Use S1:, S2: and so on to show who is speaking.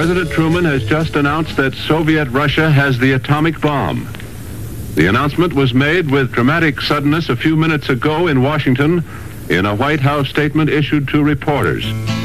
S1: President Truman has just announced that Soviet Russia has the atomic bomb. The announcement was made with dramatic suddenness a few minutes ago in Washington in a White House statement issued to reporters.